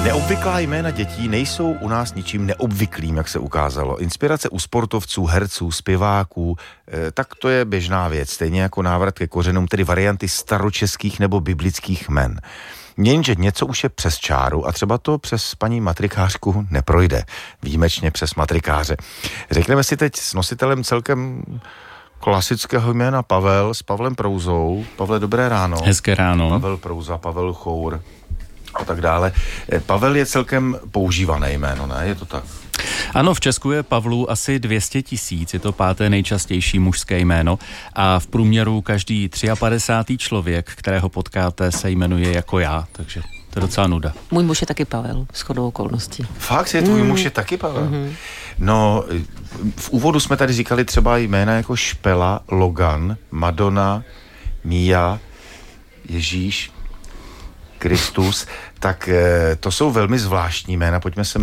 Neobvyklá jména dětí nejsou u nás ničím neobvyklým, jak se ukázalo. Inspirace u sportovců, herců, zpěváků, tak to je běžná věc. Stejně jako návrat ke kořenům, tedy varianty staročeských nebo biblických jmen. Jenže něco už je přes čáru a třeba to přes paní matrikářku neprojde. Výjimečně přes matrikáře. Řekneme si teď s nositelem celkem klasického jména Pavel, s Pavlem Prouzou. Pavle, dobré ráno. Hezké ráno. Pavel Prouza, Pavel Chour a tak dále. Pavel je celkem používané jméno, ne? Je to tak? Ano, v Česku je Pavlů asi 200 000, je to 5. nejčastější mužské jméno a v průměru každý 53. člověk, kterého potkáte, se jmenuje jako já, takže to je docela nuda. Můj muž je taky Pavel, shodou okolností. Fakt, je tvůj muž je taky Pavel? No, v úvodu jsme tady říkali třeba jména jako Špela, Logan, Madonna, Mia, Ježíš, Kristus, tak to jsou velmi zvláštní jména. Pojďme se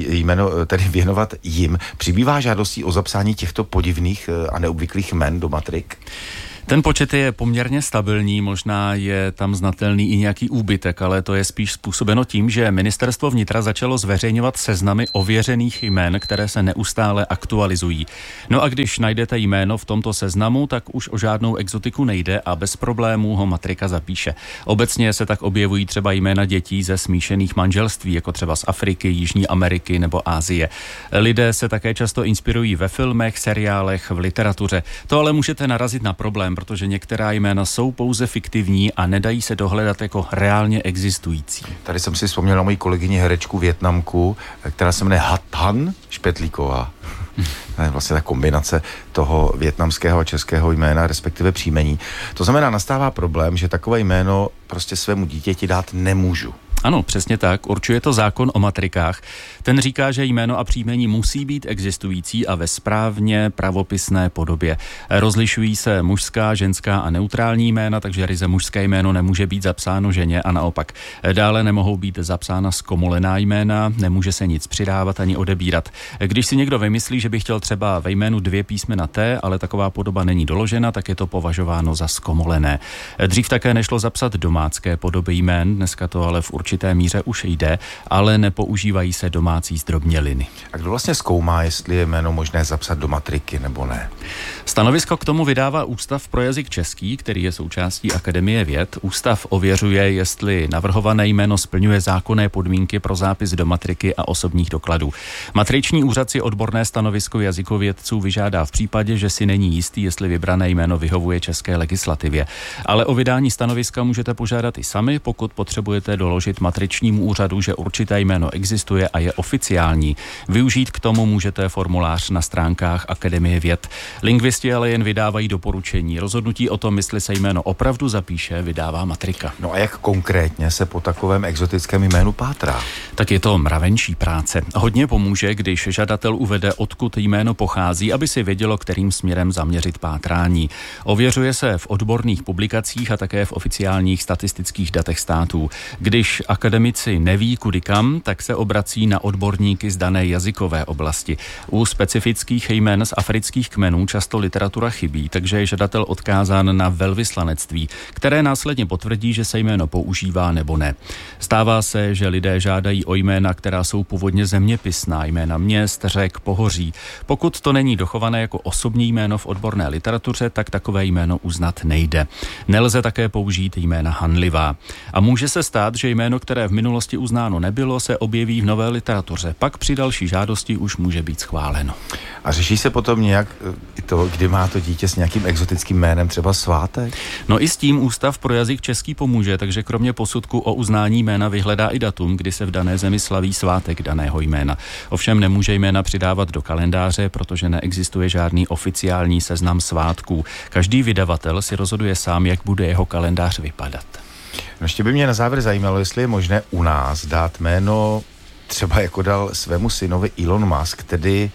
věnovat jim. Přibývá žádostí o zapsání těchto podivných a neobvyklých jmen do matrik? Ten počet je poměrně stabilní, možná je tam znatelný i nějaký úbytek, ale to je spíš způsobeno tím, že Ministerstvo vnitra začalo zveřejňovat seznamy ověřených jmen, které se neustále aktualizují. No a když najdete jméno v tomto seznamu, tak už o žádnou exotiku nejde a bez problémů ho matrika zapíše. Obecně se tak objevují třeba jména dětí ze smíšených manželství, jako třeba z Afriky, Jižní Ameriky nebo Asie. Lidé se také často inspirují ve filmech, seriálech, v literatuře. To ale můžete narazit na problém, protože některá jména jsou pouze fiktivní a nedají se dohledat jako reálně existující. Tady jsem si vzpomněl na moji kolegyni herečku Vietnamku, která se jmenuje Hathan Špetlíková. To je vlastně ta kombinace toho vietnamského a českého jména, respektive příjmení. To znamená, nastává problém, že takové jméno prostě svému dítěti dát nemůžu. Ano, přesně tak. Určuje to zákon o matrikách. Ten říká, že jméno a příjmení musí být existující a ve správně pravopisné podobě. Rozlišují se mužská, ženská a neutrální jména, takže ryze mužské jméno nemůže být zapsáno ženě a naopak. Dále nemohou být zapsána zkomolená jména, nemůže se nic přidávat ani odebírat. Když si někdo vymyslí, že by chtěl třeba ve jménu 2 písmena T, ale taková podoba není doložena, tak je to považováno za zkomolené. Dřív také nešlo zapsat domácké podoby jmén, dneska to ale v určité míře už jde, ale nepoužívají se domácí zdrobněliny. A kdo vlastně zkoumá, jestli je jméno možné zapsat do matriky nebo ne? Stanovisko k tomu vydává Ústav pro jazyk český, který je součástí Akademie věd. Ústav ověřuje, jestli navrhované jméno splňuje zákonné podmínky pro zápis do matriky a osobních dokladů. Matriční úřad si odborné stanovisko jazykovědců vyžádá v případě, že si není jistý, jestli vybrané jméno vyhovuje české legislativě. Ale o vydání stanoviska můžete požádat i sami, pokud potřebujete doložit matričnímu úřadu, že určité jméno existuje a je oficiální. Využít k tomu můžete formulář na stránkách Akademie věd. Lingvisti ale jen vydávají doporučení. Rozhodnutí o tom, jestli se jméno opravdu zapíše, vydává matrika. No a jak konkrétně se po takovém exotickém jménu pátrá? Tak je to mravenčí práce. Hodně pomůže, když žadatel uvede, odkud jméno pochází, aby si vědělo, kterým směrem zaměřit pátrání. Ověřuje se v odborných publikacích a také v oficiálních statistických datech států. Když akademici neví kudy kam, tak se obrací na odborníky z dané jazykové oblasti. U specifických jmen z afrických kmenů často literatura chybí, takže je žadatel odkázán na velvyslanectví, které následně potvrdí, že se jméno používá nebo ne. Stává se, že lidé žádají o jména, která jsou původně zeměpisná, jména měst, řek, pohoří. Pokud to není dochované jako osobní jméno v odborné literatuře, tak takové jméno uznat nejde. Nelze také použít jména hanlivá. A může se stát, že jméno, které v minulosti uznáno nebylo, se objeví v nové literatuře. Pak při další žádosti už může být schváleno. A řeší se potom nějak to, kdy má to dítě s nějakým exotickým jménem, třeba svátek? No i s tím Ústav pro jazyk český pomůže, takže kromě posudku o uznání jména vyhledá i datum, kdy se v dané zemi slaví svátek daného jména. Ovšem nemůže jména přidávat do kalendáře, protože neexistuje žádný oficiální seznam svátků. Každý vydavatel si rozhoduje sám, jak bude jeho kalendář vypadat. No ještě by mě na závěr zajímalo, jestli je možné u nás dát jméno, třeba jako dal svému synovi Elon Musk, tedy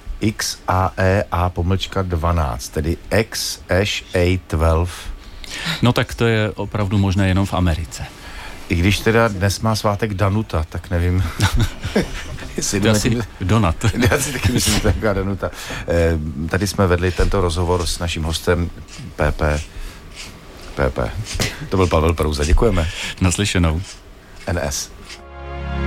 XAEA-12, tedy XAE12. No tak to je opravdu možné jenom v Americe. I když teda dnes má svátek Danuta, tak nevím. To asi Donat. Já si taky myslím, že to je taková Danuta. Tady jsme vedli tento rozhovor s naším hostem PP. To byl Pavel Prouza, děkujeme. Naslyšenou. NS.